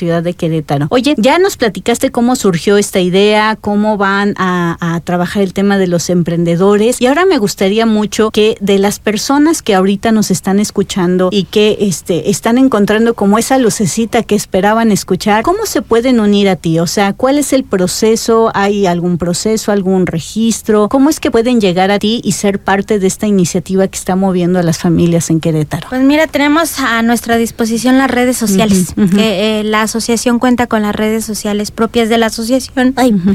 ciudad de Querétaro. Oye, ya nos platicaste cómo surgió esta idea, cómo van a trabajar el tema de los emprendedores, y ahora me gustaría mucho que de las personas que ahorita nos están escuchando y que están encontrando como esa lucecita que esperaban escuchar, ¿cómo se pueden unir a ti? O sea, ¿cuál es el proceso? ¿Hay algún proceso, algún registro? ¿Cómo es que pueden llegar a ti y ser parte de esta iniciativa que está moviendo a las familias en Querétaro? Pues mira, tenemos a nuestra disposición las redes sociales, que la asociación cuenta con las redes sociales propias de la asociación.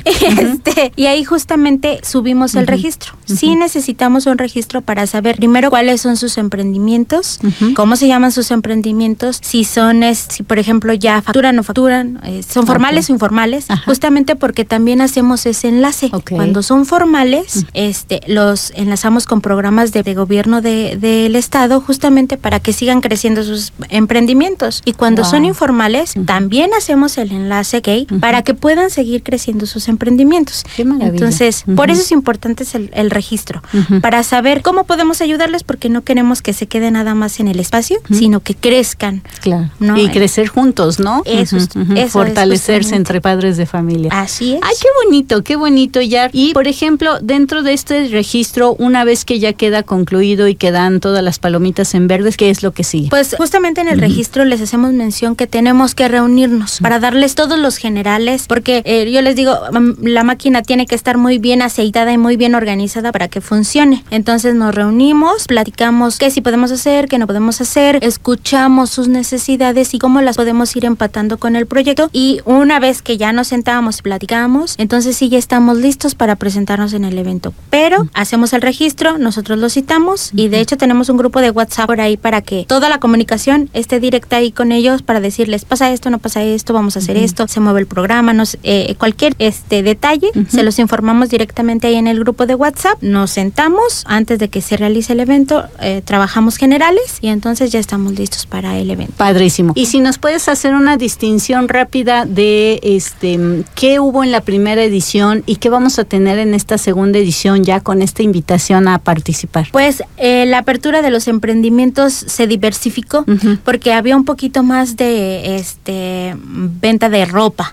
Y ahí justamente subimos el registro. Sí necesitamos un registro para saber primero cuáles son sus emprendimientos, cómo se llaman sus emprendimientos, si por ejemplo ya facturan o facturan, son formales o informales, justamente porque también hacemos ese enlace. Cuando son formales, los enlazamos con programas de gobierno del estado, justamente para que sigan creciendo sus emprendimientos. Y cuando son informales, también hacemos el enlace para que puedan seguir creciendo sus emprendimientos. Qué maravilla. Entonces, por eso es importante el registro, para saber cómo podemos ayudarles, porque no queremos que se quede nada más en el espacio, sino que crezcan. Claro. ¿No? Y crecer juntos, ¿no? Eso fortalecerse entre padres de familia. Así es. Ay, qué bonito, ya. Y, por ejemplo, dentro de este registro, una vez que ya queda concluido y quedan todas las palomitas en verdes, ¿qué es lo que sigue? Pues justamente en el registro les hacemos mención que tenemos que reunirnos para darles todos los generales, porque yo les digo, la máquina tiene que estar muy bien aceitada y muy bien organizada para que funcione. Entonces nos reunimos, platicamos qué sí podemos hacer, qué no podemos hacer, escuchamos sus necesidades y cómo las podemos ir empatando con el proyecto, y una vez que ya nos sentábamos y platicábamos, entonces sí ya estamos listos para presentarnos en el evento. Pero hacemos el registro, nosotros lo citamos, y de hecho tenemos un grupo de WhatsApp por ahí para que toda la comunicación esté directa ahí con ellos, para decirles pasa esto, no pasa esto, vamos a hacer esto, se mueve el programa, cualquier detalle, se los informamos directamente ahí en el grupo de WhatsApp. Nos sentamos antes de que se realice el evento, trabajamos generales y entonces ya estamos listos para el evento. Padrísimo. Y si nos puedes hacer una distinción rápida de qué hubo en la primera edición y qué vamos a tener en esta segunda edición, ya con esta invitación a participar. Pues la apertura de los emprendimientos se diversificó, porque había un poquito más de venta de ropa.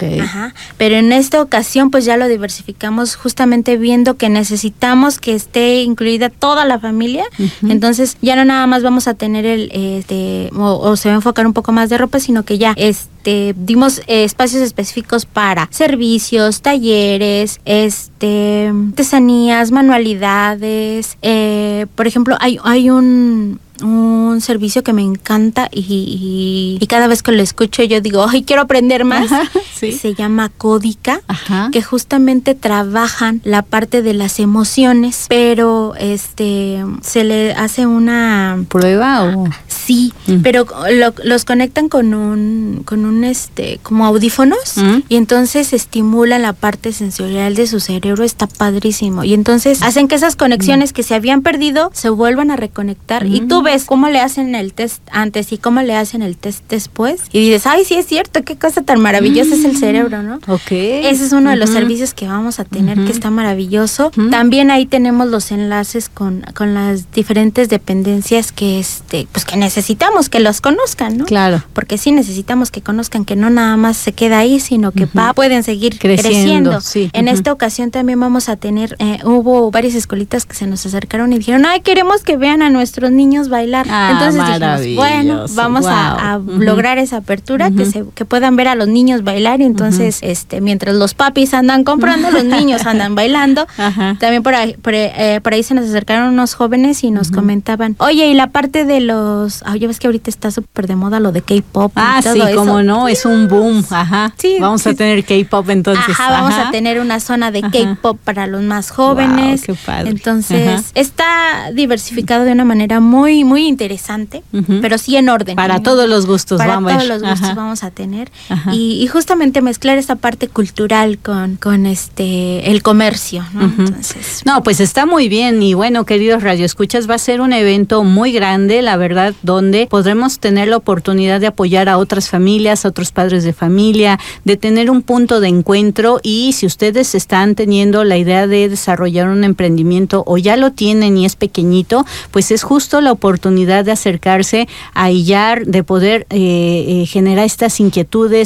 Pero en esta ocasión pues ya lo diversificamos, justamente viendo que necesitamos que esté incluida toda la familia. Entonces ya no nada más vamos a tener o se va a enfocar un poco más de ropa, sino que ya dimos espacios específicos para servicios, talleres, artesanías, manualidades. Por ejemplo, hay un servicio que me encanta y cada vez que lo escucho yo digo, ay, quiero aprender más. ¿Sí? Se llama Códica, que justamente trabajan la parte de las emociones, pero se le hace una prueba o sí, pero los conectan con un como audífonos, y entonces estimulan la parte sensorial de su cerebro. Está padrísimo, y entonces hacen que esas conexiones que se habían perdido se vuelvan a reconectar, y tú ves cómo le hacen el test antes y cómo le hacen el test después, y dices, ay, sí es cierto, qué cosa tan maravillosa es el cerebro, ¿no? Ese es uno de los servicios que vamos a tener, que está maravilloso. También ahí tenemos los enlaces con las diferentes dependencias que pues que necesitamos que los conozcan, ¿no? Claro. Porque sí necesitamos que conozcan que no nada más se queda ahí, sino que pueden seguir creciendo. Sí. En esta ocasión también vamos a tener, hubo varias escolitas que se nos acercaron y dijeron, ay, queremos que vean a nuestros niños bailar. Entonces dijimos, bueno, vamos a lograr esa apertura, que puedan ver a los niños bailar, y entonces mientras los papis andan comprando, los niños andan bailando. También por ahí se nos acercaron unos jóvenes y nos comentaban, oye, y la parte de los, ya ves que ahorita está súper de moda lo de K-pop. Sí, eso. Cómo no, es un boom. Sí, vamos a tener K-pop entonces. Vamos a tener una zona de K-pop para los más jóvenes. Qué padre. Entonces está diversificado de una manera muy, muy interesante, pero sí en orden. Para todos los gustos, todos los gustos vamos a tener. Y justamente mezclar esta parte cultural con el comercio, ¿no? Entonces, no, pues está muy bien. Y bueno, queridos radioescuchas, va a ser un evento muy grande, la verdad, donde podremos tener la oportunidad de apoyar a otras familias, a otros padres de familia, de tener un punto de encuentro. Y si ustedes están teniendo la idea de desarrollar un emprendimiento o ya lo tienen y es pequeñito, pues es justo la oportunidad de acercarse a IYAR, de poder generar estas inquietudes,